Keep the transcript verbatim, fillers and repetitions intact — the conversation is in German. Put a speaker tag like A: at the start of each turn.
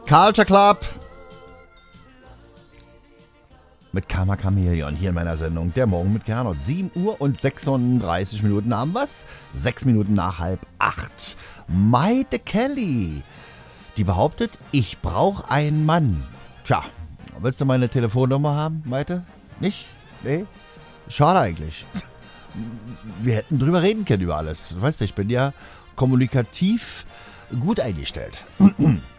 A: Culture Club mit Karma Chameleon hier in meiner Sendung Der Morgen mit Gernot. sieben Uhr und sechsunddreißig Minuten haben wir's. sechs Minuten nach halb acht. Maite Kelly, die behauptet, ich brauche einen Mann. Tja, willst du meine Telefonnummer haben, Maite? Nicht? Nee? Schade eigentlich. Wir hätten drüber reden können über alles. Weißt du, ich bin ja kommunikativ gut eingestellt.